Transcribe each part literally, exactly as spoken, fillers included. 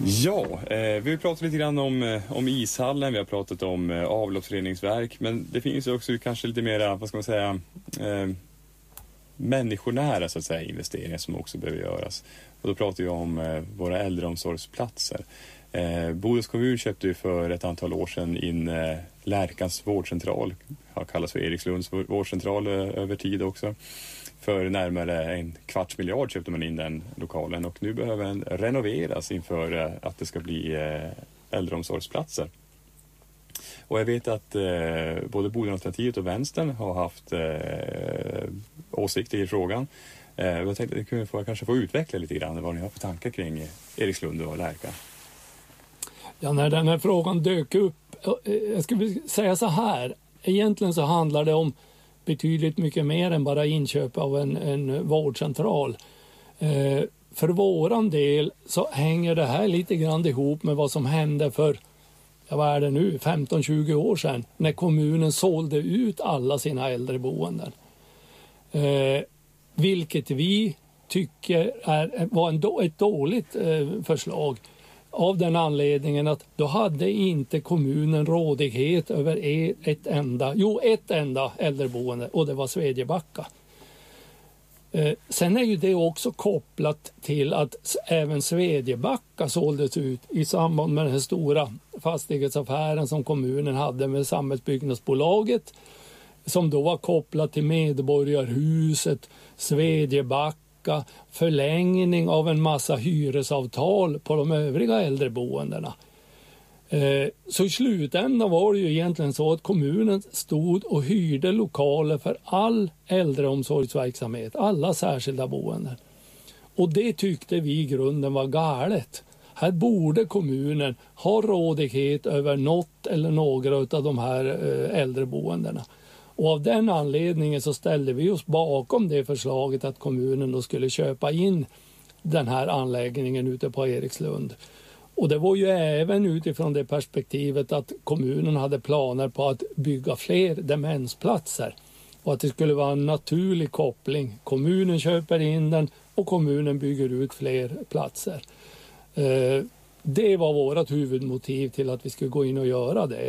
Ja, eh, vi har pratat lite grann om, om ishallen, vi har pratat om eh, avloppsreningsverk, men det finns också kanske lite mer, vad ska man säga, eh, människonära så att säga, investeringar som också behöver göras. Och då pratar vi om eh, våra äldreomsorgsplatser. Eh, Bodens kommun köpte ju för ett antal år sedan in eh, Lärkans vårdcentral, har kallats för Erikslunds vårdcentral eh, över tid också. För närmare en kvarts miljard köpte man in den lokalen och nu behöver den renoveras inför att det ska bli äldreomsorgsplatser. Och jag vet att eh, både Bodenalternativet och Vänstern har haft eh, åsikter i frågan. Eh, jag tänkte att ni kunde få, kanske få utveckla lite grann vad ni har för tankar kring Erikslund och Lärka. Ja, när den här frågan dök upp, jag skulle säga så här, egentligen så handlar det om betydligt mycket mer än bara inköp av en, en vårdcentral. Eh, för våran del så hänger det här lite grann ihop med vad som hände för, ja, vad är det nu, femton tjugo år sedan när kommunen sålde ut alla sina äldreboenden. Eh, vilket vi tycker är, var en, ett dåligt eh, förslag. Av den anledningen att då hade inte kommunen rådighet över ett enda, jo ett enda äldreboende och det var Svedjebacka. Eh, sen är ju det också kopplat till att även Svedjebacka såldes ut i samband med den här stora fastighetsaffären som kommunen hade med Samhällsbyggnadsbolaget som då var kopplat till Medborgarhuset, Svedjebacka, förlängning av en massa hyresavtal på de övriga äldreboendena. Eh, så i slutändan var det ju egentligen så att kommunen stod och hyrde lokaler för all äldreomsorgsverksamhet, alla särskilda boenden. Och det tyckte vi i grunden var galet. Här borde kommunen ha rådighet över något eller några av de här eh, äldreboendena. Och av den anledningen så ställde vi oss bakom det förslaget att kommunen då skulle köpa in den här anläggningen ute på Erikslund. Och det var ju även utifrån det perspektivet att kommunen hade planer på att bygga fler demensplatser. Och att det skulle vara en naturlig koppling. Kommunen köper in den och kommunen bygger ut fler platser. Eh, det var vårt huvudmotiv till att vi skulle gå in och göra det.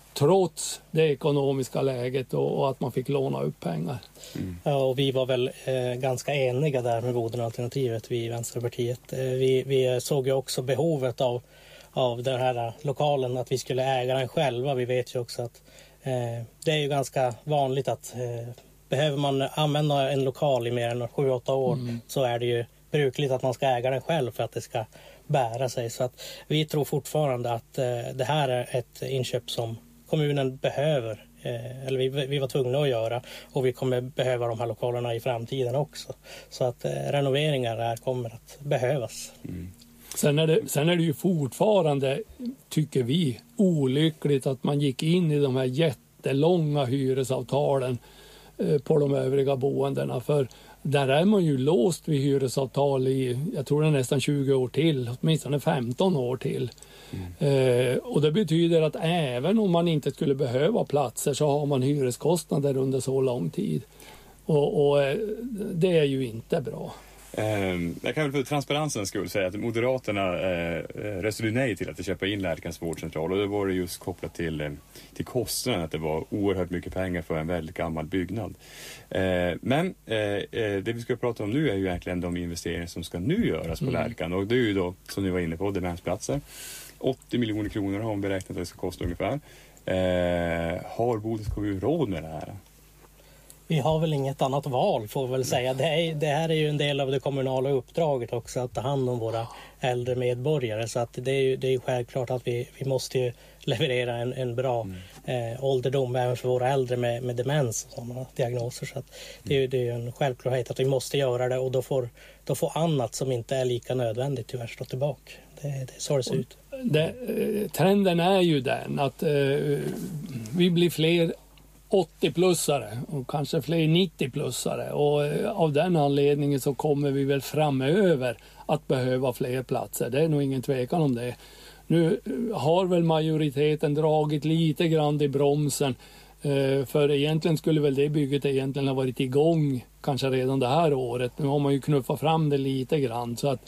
Trots det ekonomiska läget och, och att man fick låna upp pengar. Mm. Ja, och vi var väl eh, ganska eniga där med Bodenalternativet, vi i Vänsterpartiet. Eh, vi, vi såg ju också behovet av, av den här lokalen, att vi skulle äga den själva. Vi vet ju också att eh, det är ju ganska vanligt att eh, behöver man använda en lokal i mer än sju åtta år mm. så är det ju brukligt att man ska äga den själv för att det ska bära sig. Så att vi tror fortfarande att eh, det här är ett inköp som kommunen behöver, eh, eller vi, vi var tvungna att göra, och vi kommer behöva de här lokalerna i framtiden också. Så att eh, renoveringar här kommer att behövas. Mm. Sen är, det, sen är det ju fortfarande, tycker vi, olyckligt att man gick in i de här jättelånga hyresavtalen eh, på de övriga boendena. För där är man ju låst vid hyresavtal i, jag tror det är nästan tjugo år till, åtminstone femton år till. Mm. Eh, och det betyder att även om man inte skulle behöva platser så har man hyreskostnader under så lång tid. Och, och eh, det är ju inte bra. Eh, jag kan väl för transparensens skull säga att Moderaterna eh, röstade nej till att köpa in Lärkans vårdcentral, och det var det just kopplat till, eh, till kostnaden, att det var oerhört mycket pengar för en väldigt gammal byggnad. Eh, men eh, det vi ska prata om nu är ju egentligen de investeringar som ska nu göras på mm. Lärkan, och det är ju då, som ni var inne på, demensplatser. åttio miljoner kronor har man beräknat att det ska kosta ungefär. Eh, har Bodens kommun råd med det här? Vi har väl inget annat val, får vi väl säga. Det, är, det här är ju en del av det kommunala uppdraget också, att ta hand om våra äldre medborgare. Så att det är ju, det är ju självklart att vi, vi måste ju leverera en, en bra mm. eh, ålderdom även för våra äldre med, med demens och sådana diagnoser. Så att det är ju det är en självklarhet att vi måste göra det, och då får, då får annat som inte är lika nödvändigt tyvärr stå tillbaka. Det, det är så det ser ut. Det, trenden är ju den att eh, vi blir fler åttio-plussare och kanske fler nittio-plussare, och eh, av den anledningen så kommer vi väl framöver att behöva fler platser. Det är nog ingen tvekan om det. Nu har väl majoriteten dragit lite grann i bromsen, eh, för egentligen skulle väl det bygget egentligen ha varit igång kanske redan det här året. Nu har man ju knuffat fram det lite grann, så att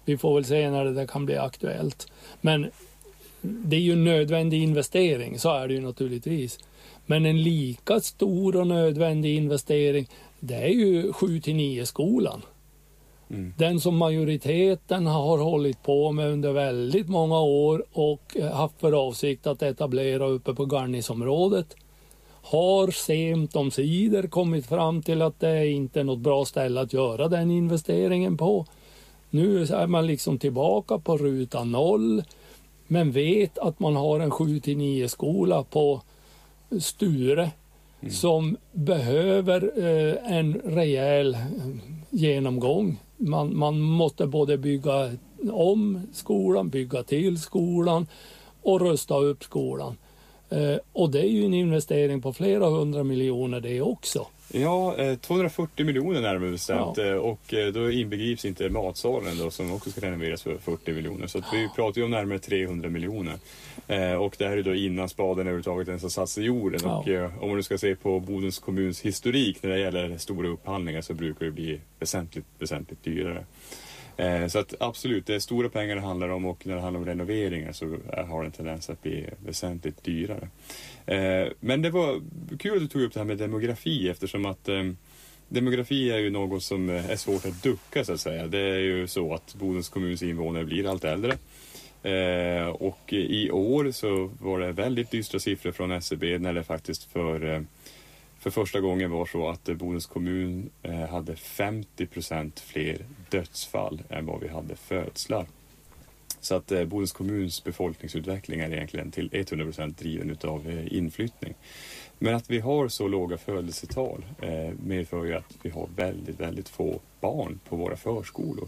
vi får väl se när det där kan bli aktuellt. Men det är ju en nödvändig investering, så är det ju naturligtvis. Men en lika stor och nödvändig investering, det är ju sju till nio skolan. Mm. Den som majoriteten har hållit på med under väldigt många år och haft för avsikt att etablera uppe på Garnisområdet, har sent om sidor kommit fram till att det inte är något bra ställe att göra den investeringen på. Nu är man liksom tillbaka på ruta noll, men vet att man har en sju till nio skola på Sture mm. som behöver eh, en rejäl genomgång. Man, man måste både bygga om skolan, bygga till skolan och rusta upp skolan. Eh, och det är ju en investering på flera hundra miljoner det också. Ja, eh, tvåhundrafyrtio miljoner närmare bestämt ja. och eh, då inbegrips inte matsalen då, som också ska renoveras för fyrtio miljoner. Så att vi pratar ju om närmare trehundra miljoner. Eh, och det här är då innan spaden överhuvudtaget ens har satts i jorden. Ja. Och eh, om man nu ska se på Bodens kommuns historik när det gäller stora upphandlingar så brukar det bli väsentligt, väsentligt dyrare. Eh, så att absolut, det är stora pengar det handlar om och när det handlar om renoveringar så har det en tendens att bli väsentligt dyrare. Eh, men det var kul att du tog upp det här med demografi eftersom att eh, demografi är ju något som är svårt att ducka så att säga. Det är ju så att Bodens kommuns invånare blir allt äldre. Eh, och i år så var det väldigt dystra siffror från S C B när det faktiskt för... Eh, För första gången var så att Bodens kommun eh, hade femtio procent fler dödsfall än vad vi hade födslar. Så att eh, Bodens kommuns befolkningsutveckling är egentligen till hundra procent driven utav eh, inflyttning. Men att vi har så låga födelsetal eh, medför ju att vi har väldigt, väldigt få barn på våra förskolor.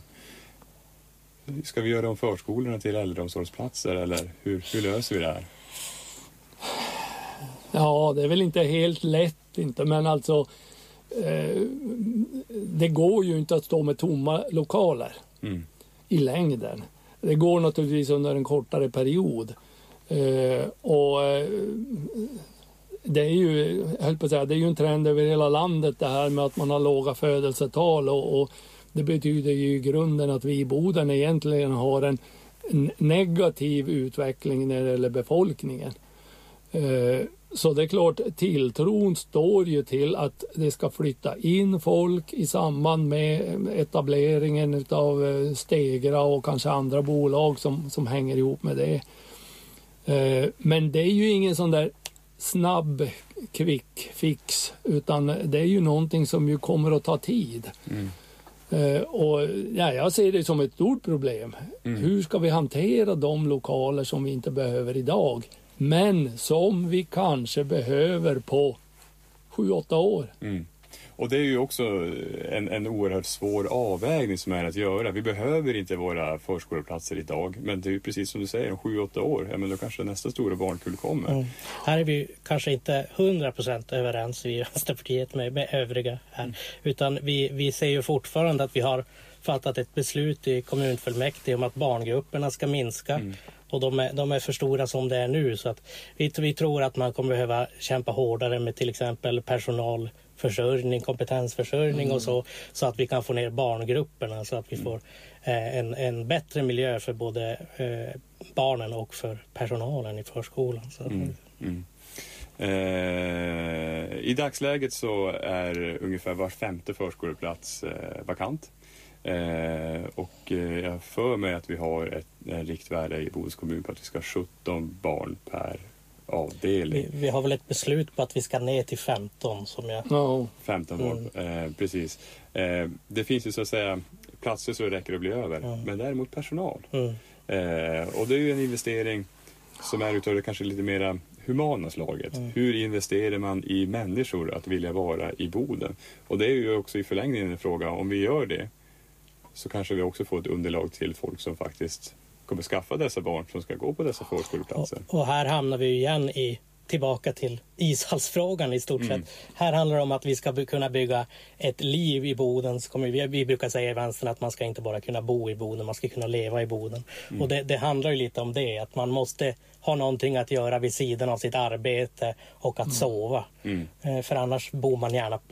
Ska vi göra om förskolorna till äldreomsorgsplatser eller hur, hur löser vi det här? Ja, det är väl inte helt lätt inte, men alltså eh, det går ju inte att stå med tomma lokaler mm. i längden. Det går naturligtvis under en kortare period. Eh, och eh, det är ju, jag höll på att säga, det är ju en trend över hela landet det här med att man har låga födelsetal och, och det betyder ju i grunden att vi i Boden egentligen har en, en negativ utveckling när det gäller befolkningen. Eh, Så det är klart, tilltron står ju till att det ska flytta in folk i samband med etableringen av Stegra och kanske andra bolag som, som hänger ihop med det. Men det är ju ingen sån där snabb quick fix utan det är ju någonting som ju kommer att ta tid. Mm. Och ja, jag ser det som ett stort problem. Mm. Hur ska vi hantera de lokaler som vi inte behöver idag? Men som vi kanske behöver på sju åtta år. Mm. Och det är ju också en, en oerhört svår avvägning som är att göra. Vi behöver inte våra förskoleplatser idag. Men det är ju precis som du säger, om sju åtta år. Ja, men då kanske nästa stora barnkull kommer. Mm. Här är vi kanske inte hundra procent överens i Vänsterpartiet med, med övriga här. Mm. Utan vi, vi ser ju fortfarande att vi har fattat ett beslut i kommunfullmäktige om att barngrupperna ska minska. Mm. Och de är, de är för stora som det är nu. Så att vi, vi tror att man kommer behöva kämpa hårdare med till exempel personalförsörjning, kompetensförsörjning mm. och så. Så att vi kan få ner barngrupperna. Så att vi får eh, en, en bättre miljö för både eh, barnen och för personalen i förskolan. Så. Mm. Mm. Eh, I dagsläget så är ungefär var femte förskoleplats eh, vakant. Eh, och eh, jag för mig att vi har ett en riktvärde i Bodens kommun på att vi ska ha sjutton barn per avdelning. Vi, vi har väl ett beslut på att vi ska ner till femton som jag... Oh. femton barn, mm. eh, precis. Eh, det finns ju så att säga platser så det räcker att bli över, mm. men däremot personal. Mm. Eh, och det är ju en investering som är utav det kanske lite mera humana slaget. Mm. Hur investerar man i människor att vilja vara i Boden? Och det är ju också i förlängningen en fråga, om vi gör det så kanske vi också får ett underlag till folk som faktiskt kommer skaffa dessa barn som ska gå på dessa förskoleplatser. Och, och här hamnar vi igen i, tillbaka till ishallsfrågan i stort mm. sett. Här handlar det om att vi ska by- kunna bygga ett liv i Boden. Vi, vi brukar säga i vänstern att man ska inte bara kunna bo i Boden, man ska kunna leva i Boden. Mm. Och det, det handlar ju lite om det, att man måste ha någonting att göra vid sidan av sitt arbete och att mm. sova. Mm. För annars bor man gärna på ett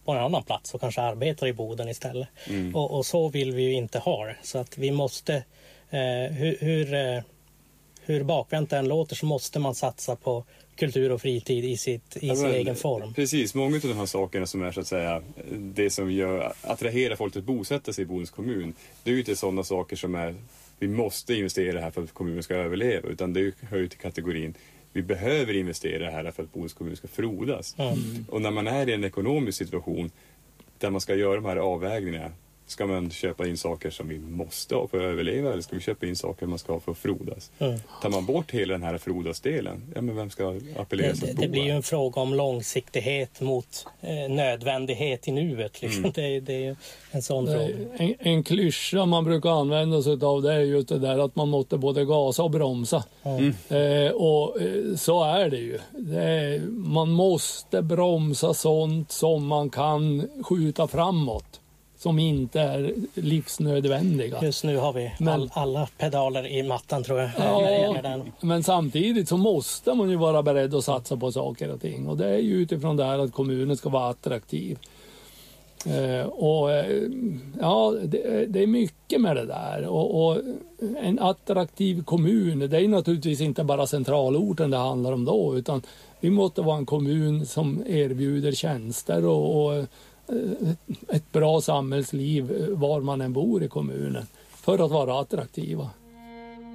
på en annan plats och kanske arbetar i Boden istället. Mm. Och, och så vill vi ju inte ha det. Så att vi måste, eh, hur, hur, eh, hur bakvänt den låter, så måste man satsa på kultur och fritid i, sitt, i ja, sin men, egen form. Precis, många av de här sakerna som är så att säga det som gör, attraherar folk att bosätta sig i Bodens kommun, det är ju inte sådana saker som är vi måste investera här för att kommunen ska överleva, utan det hör ju till kategorin vi behöver investera här för att Bodens kommun ska frodas. Mm. Och när man är i en ekonomisk situation där man ska göra de här avvägningarna, ska man köpa in saker som vi måste ha för att överleva, eller ska vi köpa in saker man ska ha för att frodas? Mm. Tar man bort hela den här frodasdelen, ja men vem ska appellera Det, sig det, att bo det blir ju här? en fråga om långsiktighet mot eh, nödvändighet i nuet. Liksom. Mm. Det, det är ju en sån Det fråga. är En, en klyscha man brukar använda sig av, det är just det där att man måste både gasa och bromsa. Mm. Eh, och eh, så är det ju. Det är, man måste bromsa sånt som man kan skjuta framåt, som inte är livsnödvändiga. Just nu har vi Men- all, alla pedaler i mattan, tror jag. Ja, när det gäller den. men samtidigt så måste man ju vara beredd att satsa på saker och ting. Och det är ju utifrån det här att kommunen ska vara attraktiv. Eh, och eh, ja, det, det är mycket med det där. Och, och en attraktiv kommun, det är naturligtvis inte bara centralorten det handlar om då, utan vi måste vara en kommun som erbjuder tjänster och, och ett bra samhällsliv var man än bor i kommunen för att vara attraktiva.